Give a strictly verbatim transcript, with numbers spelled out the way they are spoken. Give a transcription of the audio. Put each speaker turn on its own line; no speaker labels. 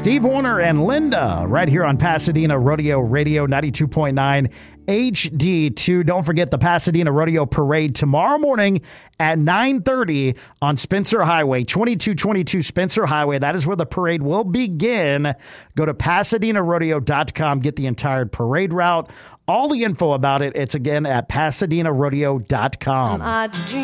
Steve Warner and Linda right here on Pasadena Rodeo Radio ninety-two point nine H D two. Don't forget the Pasadena Rodeo Parade tomorrow morning at nine thirty on Spencer Highway, twenty-two twenty-two Spencer Highway. That is where the parade will begin. Go to Pasadena Rodeo dot com. Get the entire parade route. All the info about it, it's again at Pasadena Rodeo dot com.